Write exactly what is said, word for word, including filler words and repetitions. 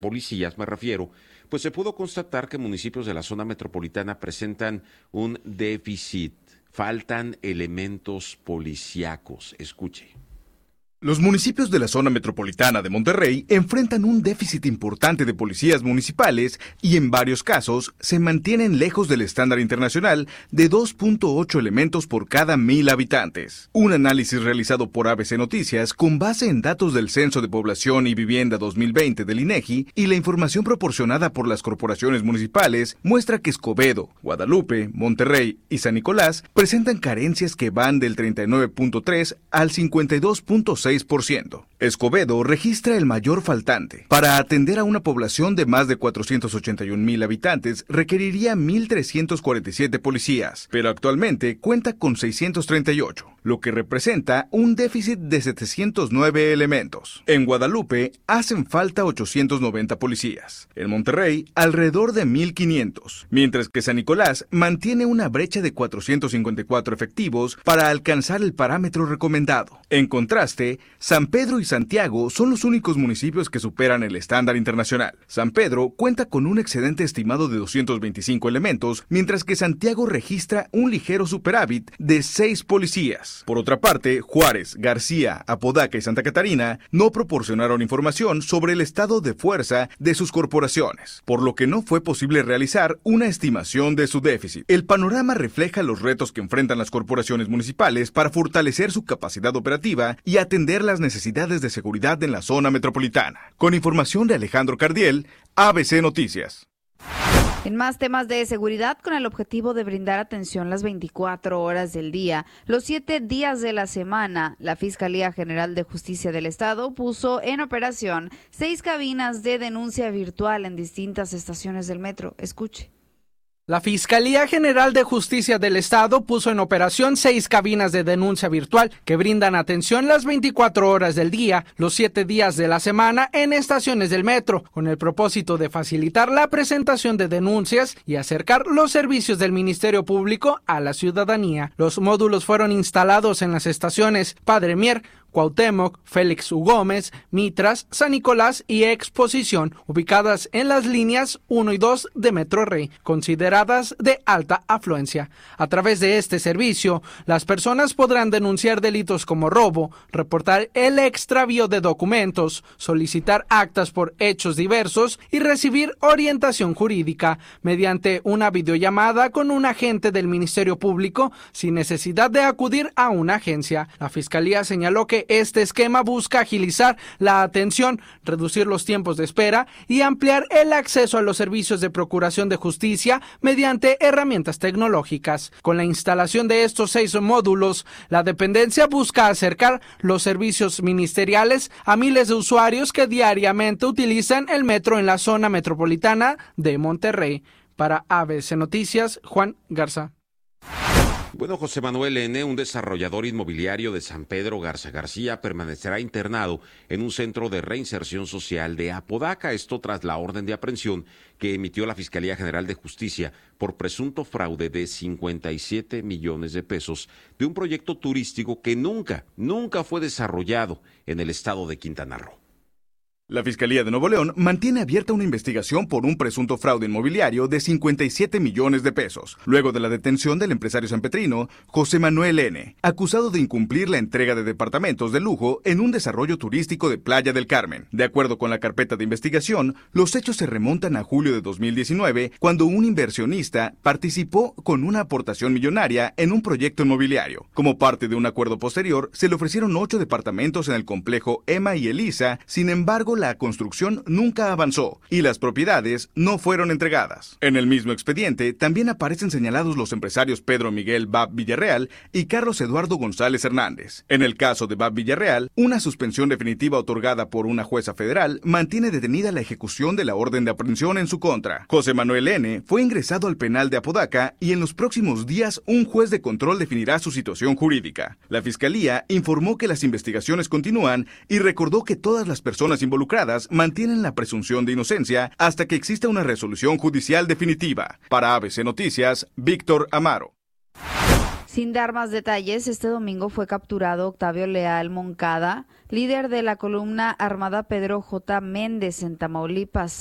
policías me refiero, pues se pudo constatar que municipios de la zona metropolitana presentan un déficit, faltan elementos policíacos. Escuche. Los municipios de la zona metropolitana de Monterrey enfrentan un déficit importante de policías municipales y en varios casos se mantienen lejos del estándar internacional de dos punto ocho elementos por cada mil habitantes. Un análisis realizado por A B C Noticias con base en datos del Censo de Población y Vivienda dos mil veinte del INEGI y la información proporcionada por las corporaciones municipales muestra que Escobedo, Guadalupe, Monterrey y San Nicolás presentan carencias que van del treinta y nueve punto tres al cincuenta y dos punto seis por ciento. Escobedo registra el mayor faltante. Para atender a una población de más de cuatrocientos ochenta y un mil habitantes requeriría mil trescientos cuarenta y siete policías, pero actualmente cuenta con seiscientos treinta y ocho, lo que representa un déficit de setecientos nueve elementos. En Guadalupe hacen falta ochocientos noventa policías. En Monterrey, alrededor de mil quinientos, mientras que San Nicolás mantiene una brecha de cuatrocientos cincuenta y cuatro efectivos para alcanzar el parámetro recomendado. En contraste, San Pedro y Santiago son los únicos municipios que superan el estándar internacional. San Pedro cuenta con un excedente estimado de doscientos veinticinco elementos, mientras que Santiago registra un ligero superávit de seis policías. Por otra parte, Juárez, García, Apodaca y Santa Catarina no proporcionaron información sobre el estado de fuerza de sus corporaciones, por lo que no fue posible realizar una estimación de su déficit. El panorama refleja los retos que enfrentan las corporaciones municipales para fortalecer su capacidad operativa y atender las necesidades de seguridad en la zona metropolitana. Con información de Alejandro Cardiel, A B C Noticias. En más temas de seguridad, con el objetivo de brindar atención las veinticuatro horas del día, los siete días de la semana, la Fiscalía General de Justicia del Estado puso en operación seis cabinas de denuncia virtual en distintas estaciones del metro. Escuche. La Fiscalía General de Justicia del Estado puso en operación seis cabinas de denuncia virtual que brindan atención las veinticuatro horas del día, los siete días de la semana en estaciones del metro, con el propósito de facilitar la presentación de denuncias y acercar los servicios del Ministerio Público a la ciudadanía. Los módulos fueron instalados en las estaciones Padre Mier, Cuauhtémoc, Félix U. Gómez, Mitras, San Nicolás y Exposición, ubicadas en las líneas uno y dos de Metro Rey, consideradas de alta afluencia. A través de este servicio, las personas podrán denunciar delitos como robo, reportar el extravío de documentos, solicitar actas por hechos diversos y recibir orientación jurídica mediante una videollamada con un agente del Ministerio Público sin necesidad de acudir a una agencia. La Fiscalía señaló que este esquema busca agilizar la atención, reducir los tiempos de espera y ampliar el acceso a los servicios de procuración de justicia mediante herramientas tecnológicas. Con la instalación de estos seis módulos, la dependencia busca acercar los servicios ministeriales a miles de usuarios que diariamente utilizan el metro en la zona metropolitana de Monterrey. Para A B C Noticias, Juan Garza. Bueno, José Manuel N., un desarrollador inmobiliario de San Pedro Garza García, permanecerá internado en un centro de reinserción social de Apodaca, esto tras la orden de aprehensión que emitió la Fiscalía General de Justicia por presunto fraude de cincuenta y siete millones de pesos de un proyecto turístico que nunca, nunca fue desarrollado en el estado de Quintana Roo. La Fiscalía de Nuevo León mantiene abierta una investigación por un presunto fraude inmobiliario de cincuenta y siete millones de pesos, luego de la detención del empresario sanpetrino José Manuel N., acusado de incumplir la entrega de departamentos de lujo en un desarrollo turístico de Playa del Carmen. De acuerdo con la carpeta de investigación, los hechos se remontan a julio de dos mil diecinueve, cuando un inversionista participó con una aportación millonaria en un proyecto inmobiliario. Como parte de un acuerdo posterior, se le ofrecieron ocho departamentos en el complejo Emma y Elisa, sin embargo, la construcción nunca avanzó y las propiedades no fueron entregadas. En el mismo expediente también aparecen señalados los empresarios Pedro Miguel Bab Villarreal y Carlos Eduardo González Hernández. En el caso de Bab Villarreal, una suspensión definitiva otorgada por una jueza federal mantiene detenida la ejecución de la orden de aprehensión en su contra. José Manuel N. fue ingresado al penal de Apodaca y en los próximos días un juez de control definirá su situación jurídica. La Fiscalía informó que las investigaciones continúan y recordó que todas las personas involucradas mantienen la presunción de inocencia hasta que exista una resolución judicial definitiva. Para A B C Noticias, Víctor Amaro. Sin dar más detalles, este domingo fue capturado Octavio Leal Moncada, líder de la columna armada Pedro J. Méndez en Tamaulipas.